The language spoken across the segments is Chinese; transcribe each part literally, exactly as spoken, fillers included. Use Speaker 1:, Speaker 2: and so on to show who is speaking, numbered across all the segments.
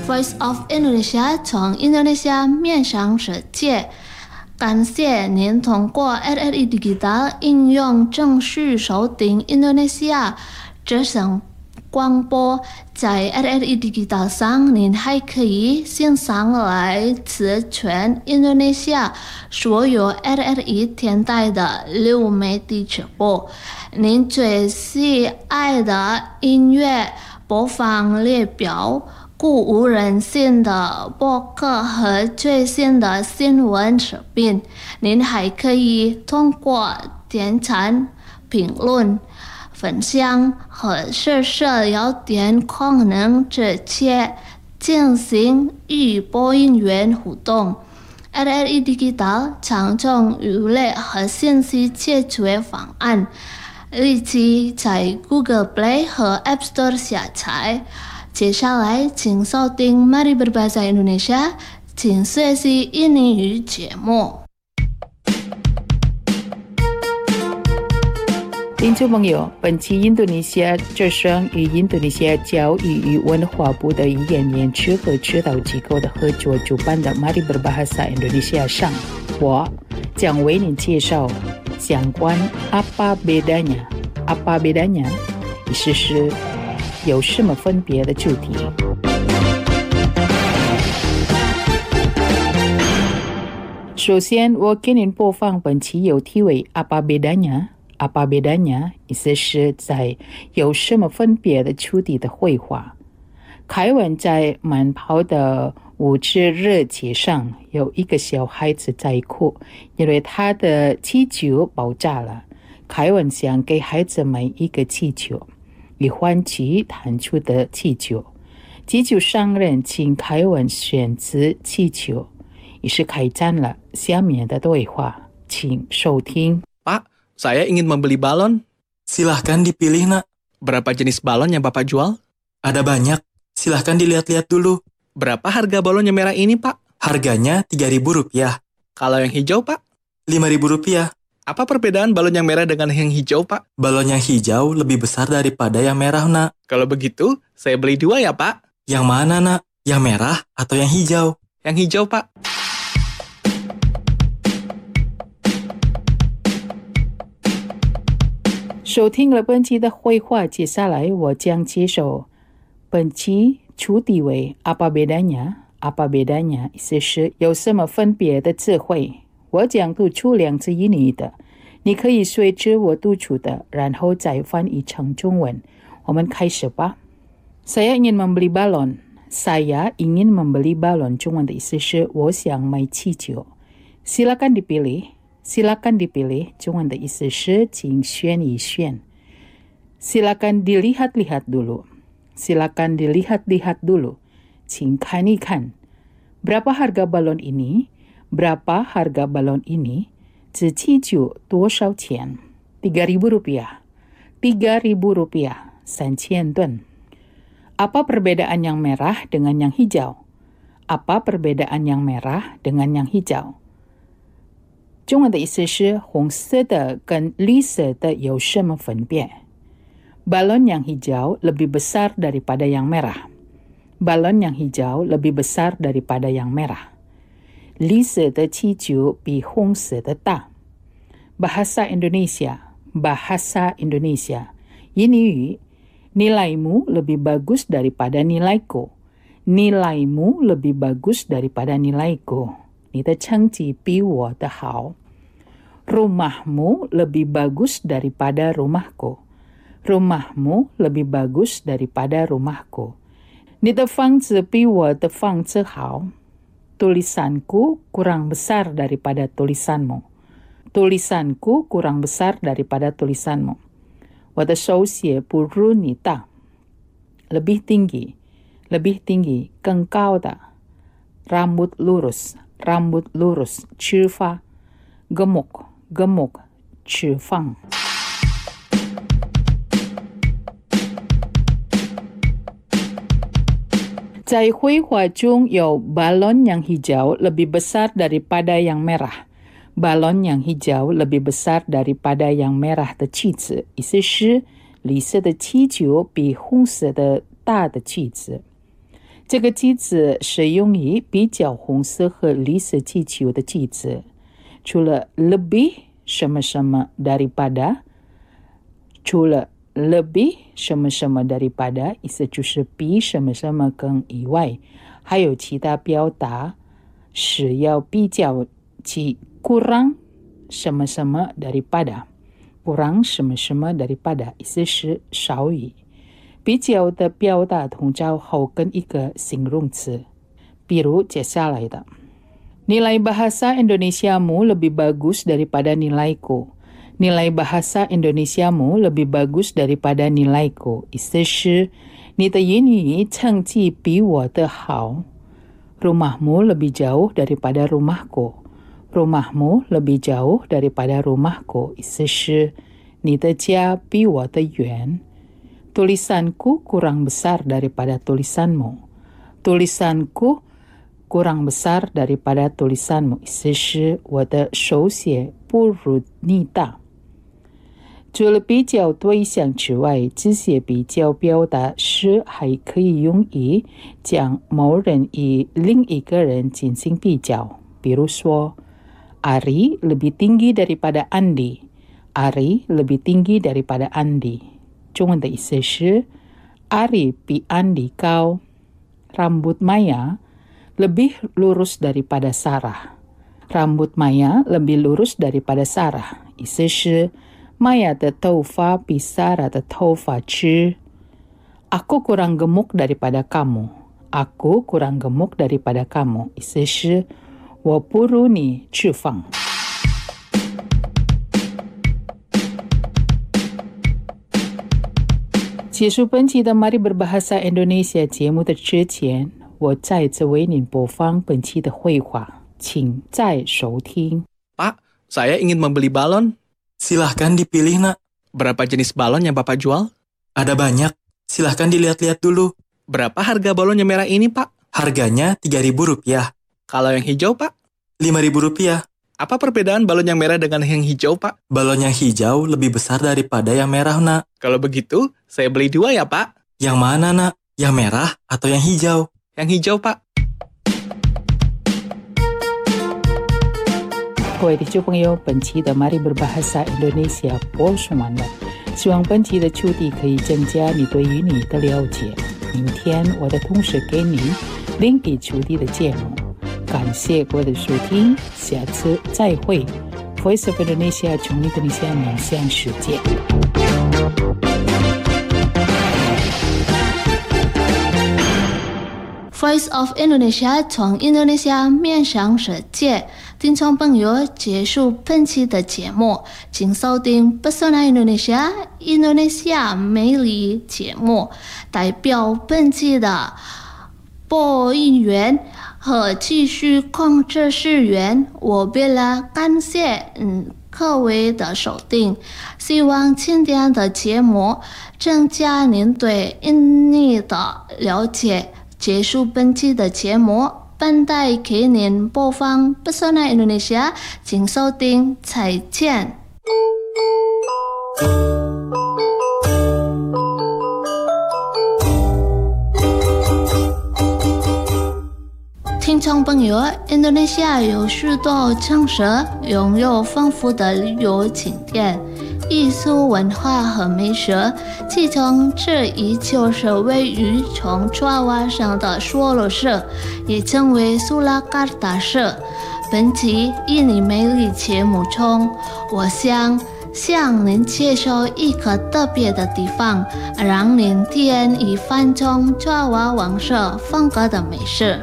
Speaker 1: Voice of Indonesia 从印度尼西亚面向世界。感谢您通过 R R I Digital 应用正式收听印度尼西亚之声广播。在 R R I Digital 上，您还可以欣赏来自全印度尼西亚所有 R R I 电台的流媒体直播。您最喜爱的音乐播放列表、鼓舞人心的播客和最新的新闻视频。您还可以通过点赞、评论、分享和试试聊天功能直接进行与播音员互动。R R I Digital 常用娱乐和信息解决方案，立即在 Google Play 和 App Store 下载。接下来，请收听 Mari Berbahasa Indonesia， 请学习印尼语节目。
Speaker 2: 听众朋友，本期印度尼西亚之声与印度尼西亚教育与文化部的语言研究和指导机构的合作主办的 Mari Berbahasa Indonesia 上，我将为您介绍相关 apa bedanya apa bedanya 意思是有什么分别的主题。首先，我给您播放本期有题为 apa bedanya apa bedanya 意思是在有什么分别的主题的绘画。凯文在慢跑的五次热节上，有一个小孩子在哭，因为他的气球爆炸了。凯文想给孩子买一个气球，以换取弹出的气球。气球商人请凯文选择气球，于是开展了下面的对话，请收听。
Speaker 3: Pak, saya ingin membeli balon.
Speaker 4: Silahkan dipilih, nak.
Speaker 3: Berapa jenis balon yang Bapak jual?
Speaker 4: Ada banyak. Silahkan dilihat-lihat dulu.
Speaker 3: Berapa harga balon yang merah ini, Pak?
Speaker 4: Harganya tiga ribu rupiah.
Speaker 3: Kalau yang hijau, Pak?
Speaker 4: lima ribu rupiah.
Speaker 3: Apa perbedaan balon yang merah dengan yang hijau, Pak?
Speaker 4: Balon yang hijau lebih besar daripada yang merah, nak.
Speaker 3: Kalau begitu, saya beli dua ya, Pak.
Speaker 4: Yang mana, nak? Yang merah atau yang hijau?
Speaker 3: Yang hijau, Pak.
Speaker 2: Soting 收听了本期的绘画，接下来我将介绍本期主题为 apa bedanya apa bedanya 意思是有什么分别的智慧。我将读出两次印尼的，你可以随着我读出的，然后再翻译成中文。我们开始吧。Saya ingin membeli balon. Saya ingin membeli balon. 中文的意思是我想买气球。Silakan dipilih. Silakan dipilih. 中文的意思是请选一选。Silakan dilihat-lihat dulu. Silakan dilihat-lihat dulu. 请看一看。Berapa harga balon ini? Berapa harga balon ini? 这气球多少钱？ tiga ribu rupiah. tiga ribu rupiah. 三千盾。Apa perbedaan yang merah dengan yang hijau? Apa perbedaan yang merah dengan yang hijau? 中文的意思是红色的跟绿色的有什么分别？ Balon yang hijau lebih besar daripada yang merah. Balon yang hijau lebih besar daripada yang merah. 绿色的气球比红色的大。Bahasa Indonesia, bahasa Indonesia. 印尼语 nilaimu lebih bagus daripada nilaiku. Nilaimu lebih bagus daripada nilaiku. 你的成绩比我的好。Rumahmu lebih bagus daripada rumahku. Rumahmu lebih bagus daripada rumahku. 你的房子比我的房子好。Tulisanku kurang besar daripada tulisanmu. Tulisanku kurang besar daripada tulisanmu. 我的手写不如你大。Lebih tinggi, lebih tinggi, 更高的。Rambut lurus, rambut lurus, 直发。Gemuk, gemuk, 直放。在绘画中有 balon yang hijau lebih besar daripada yang merah. Balon yang hijau lebih besar daripada yang merah 的气子，意思是绿色的气球比红色的大的气子。 这个句子是用于比较红色和绿色气球的句子。除了 lebih 什么什么 daripada， 除了 lebih 什么什么 daripada 意思就是比什么什么更以外，还有其他表达是要比较其 kurang 什么什么 daripada， kurang 什么什么 daripada 意思是少于。比较的表达通常后跟一个形容词，比如接下来的 nilai bahasa Indonesiamu lebih bagus daripada nilaiku. Nilai bahasa Indonesiamu lebih bagus daripada nilaiku 意思是你的英语成绩比我的好。Rumahmu lebih jauh daripada rumahku. Rumahmu lebih jauh daripada rumahku 意思是你的家比我的远。Tulisanku kurang besar daripada tulisanmu. Tulisanku kurang besar daripada tulisanmu 意思是我的手写不如你大。除了比较对象之外，这些比较表达时还可以用于将某人与另一个人进行比较。比如说 Ari lebih tinggi daripada Andi. Ari lebih tinggi daripada Andi。中文的意思是 Ari 比 Andi 高。Rambut Maya lebih lurus daripada Sarah. Rambut Maya lebih lurus daripada Sarah 意思是 Maya 的头发比 Sarah 的头发直。Aku kurang gemuk daripada kamu. Aku kurang gemuk daripada kamu 意思是我不如你脂肪。结束本期的 Mari Berbahasa Indonesia 节目的之前，我再次为您播放本期的绘画，请再收听。
Speaker 3: Pak, saya ingin membeli balon.
Speaker 4: Silahkan dipilih, nak.
Speaker 3: Berapa jenis balon yang Bapak jual?
Speaker 4: Ada banyak. Silahkan dilihat-lihat dulu.
Speaker 3: Berapa harga balon yang merah ini, Pak?
Speaker 4: Harganya tiga ribu rupiah.
Speaker 3: Kalau yang hijau, Pak?
Speaker 4: lima ribu rupiah.
Speaker 3: Apa perbedaan balon yang merah dengan yang hijau, Pak?
Speaker 4: Balon yang hijau lebih besar daripada yang merah, nak.
Speaker 3: Kalau begitu, saya beli dua ya, Pak.
Speaker 4: Yang mana, nak? Yang merah atau yang hijau?
Speaker 3: Yang hijau, Pak.
Speaker 2: 各位听众朋友，本期的 Mari Berbahasa Indonesia 播送完了，希望本期的主题可以增加你对于你的了解。明天我的同事给你另一主题的节目。感谢各位的收听，下次再会。Voice of Indonesia 从印度尼西亚面向世界。
Speaker 1: Voice of Indonesia 从印度尼西亚面向世界。听众朋友，结束本期的节目，请收听 Pesona Indonesia 印度尼西亚美丽节目。代表本期的播音员和继续控制室员，我为了感谢嗯各位的收听，希望今天的节目增加您对印尼的了解。结束本期的节目，本台给您播放 Pesona Indonesia， 请收听，再见。听众朋友，印度尼西亚有许多城市拥有丰富的旅游景点、艺术文化和美食，其中之一就是位于从爪哇省的索罗市，也称为苏拉卡达市。本期印尼美丽节目中，我想向您介绍一个特别的地方，让您体验一番中爪哇王社风格的美食。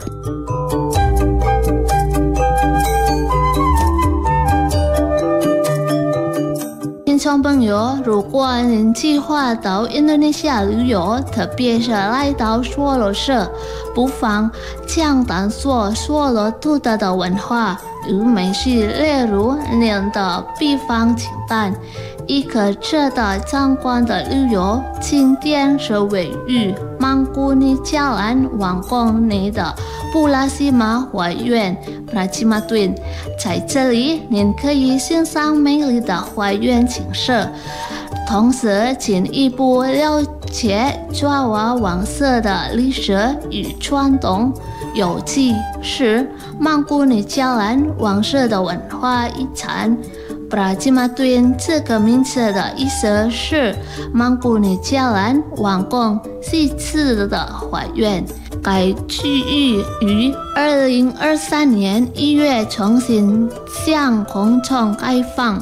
Speaker 1: 听众朋友，如果您计划到印度尼西亚旅游，特别是来到索罗市，不妨将探索索罗独特的文化与美食列入您的必访清单。一个值得参观的旅游景点是位于曼谷尼加兰王宫内的布拉西马花园 Pracima Twin， 在这里您可以欣赏美丽的花园景色，同时进一步了解爪哇王社的历史与传统，尤其是曼古尼加兰王社的文化遗产。布拉基马顿这个名字的意思是曼古尼加兰王宫四次的还原。该区域于二零二三年一月重新向公众开放。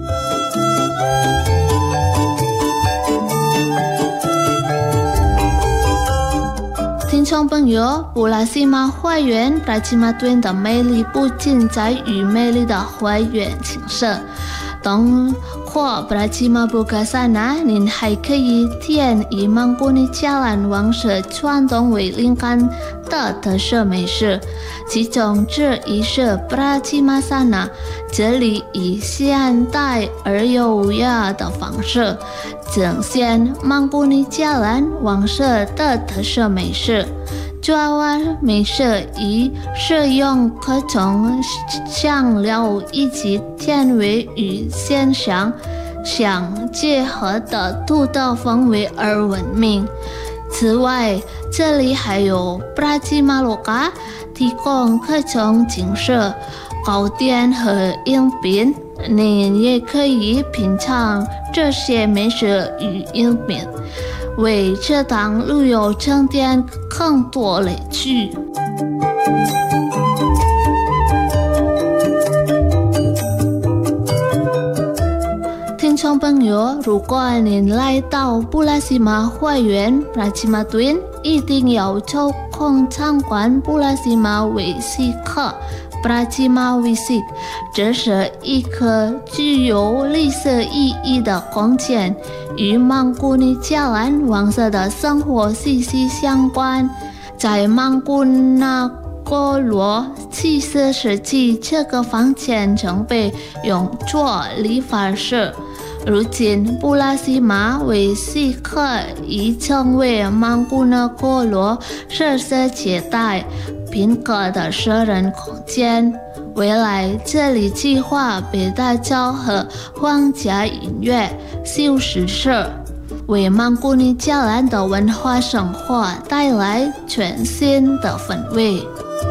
Speaker 1: 听众朋友，布拉西马花园布拉基马顿的魅力不仅在于美丽的花园景色，东或布拉基马布卡萨纳，您还可以体验以曼古尼加兰王室传统为灵感的特色美食，其中之一是布拉基马萨纳，这里以现代而优雅的方式呈现曼古尼加兰王室的特色美食。爪哇美食以使用各种香料以及甜味与鲜香相结合的独特风味而闻名。此外，这里还有布拉基马洛卡提供各种景色、糕点和饮品，您也可以品尝这些美食与饮品，为这趟旅游增添更多乐趣。听众朋友，如果您来到布拉西马花园布拉基马顿，一定要抽空参观布拉西马维西克。布拉基马维西，这是一个具有历史意义的空间，与曼古尼加兰王室的生活息息相关。在曼古纳哥罗七世时期，这个房间曾被用作理发室。如今，布拉西马维西克已成为曼古纳哥罗设施接待宾客的私人空间。未来，这里计划被打造和皇家音乐休息室，为曼古尼加兰的文化生活带来全新的氛围。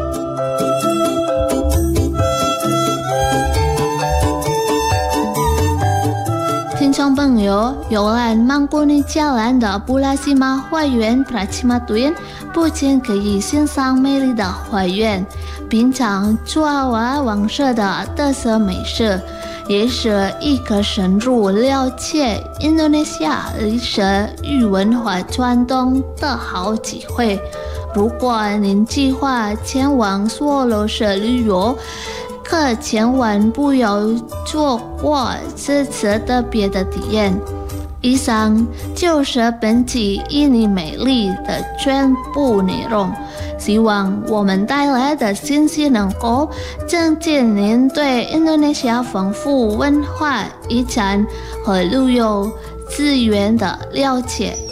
Speaker 1: 听众朋友，游览曼古尼加兰的布拉西马花园布拉基马顿，不仅可以欣赏美丽的花园，品尝爪哇王室的特色美食，也是一个深入了解印度尼西亚历史与文化传统的好机会。如果您计划前往索罗市旅游，可千万不要错过这次特别的体验。以上就是本期印尼美丽的全部内容，希望我们带来的信息能够增进您对印度尼西亚丰富文化遗产和旅游资源的了解。